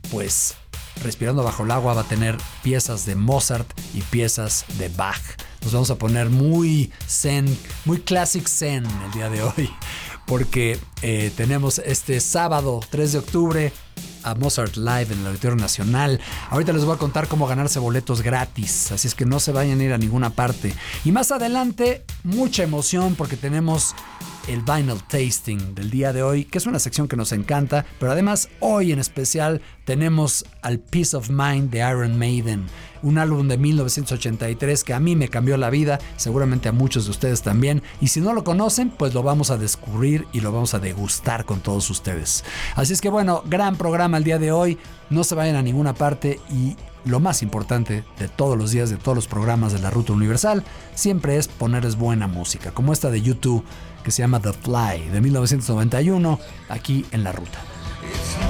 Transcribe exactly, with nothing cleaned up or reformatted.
pues Respirando Bajo el Agua va a tener piezas de Mozart y piezas de Bach. Nos vamos a poner muy zen, muy classic zen el día de hoy, porque eh, tenemos este sábado tres de octubre a Mozart Live en el Auditorio Nacional. Ahorita les voy a contar cómo ganarse boletos gratis, así es que no se vayan a ir a ninguna parte. Y más adelante, mucha emoción porque tenemos el Vinyl Tasting del día de hoy, que es una sección que nos encanta, pero además hoy en especial tenemos al Peace of Mind de Iron Maiden, un álbum de mil novecientos ochenta y tres que a mí me cambió la vida, seguramente a muchos de ustedes también, y si no lo conocen, pues lo vamos a descubrir y lo vamos a degustar con todos ustedes. Así es que bueno, gran programa el día de hoy, no se vayan a ninguna parte y lo más importante de todos los días, de todos los programas de la Ruta Universal, siempre es ponerles buena música, como esta de YouTube que se llama The Fly de mil novecientos noventa y uno, aquí en la Ruta.